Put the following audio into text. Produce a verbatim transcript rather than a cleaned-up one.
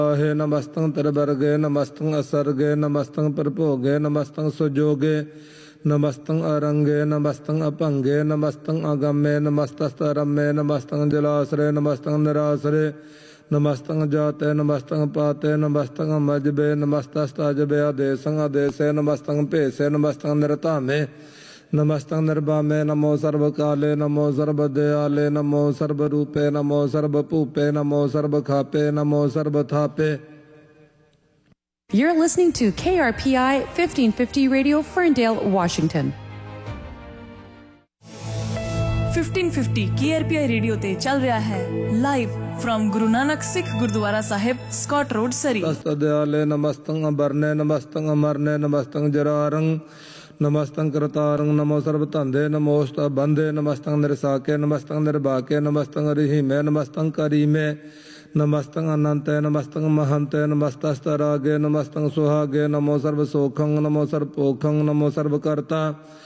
हे नमस्तं तरवर्गे नमस्तं असर्गे नमस्तं प्रभोगे नमस्तं सुजोगे नमस्तं अरंगे नमस्तं अपंगे नमस्तं अगम्ये नमस्तस्तरम्ये नमस्तं जलाश्रय नमस्तं निराश्रय नमस्तं जाते नमस्तं पाते नमस्तं मजबे नमस्तस्ताजबे आदेशं आदेशे नमस्तं पेशे नमस्तं निरतामे नमस्तं निर्वामे नमो सर्वकाले नमो सर्वदयाले नमो सर्वरूपे नमो सर्वभूपे नमो सर्वखापे नमो सर्वथापे. You're listening to K R P I fifteen fifty Radio, Ferndale, Washington. fifteen fifty K R P I radio ते चल रहा है live from Guru Nanak Sikh gurdwara Sahib, Scott road, सरी. दयाले नमस्तं अबरने नमस्तं अमरने नमस्तं जरारंग नमस्तं करतारंग नमो सर्वतंदे नमोस्त बंदे नमस्तं निरसाके नमस्तं निर्भाके नमस्तं रिहिमे नमस्तं करीमे नमस्तं अनंते नमस्तं महंते नमस्तस्तरागे नमस्तं सुहागे नमो सर्वसोखं नमो सर्वपोखं नमो सर्वकर्ता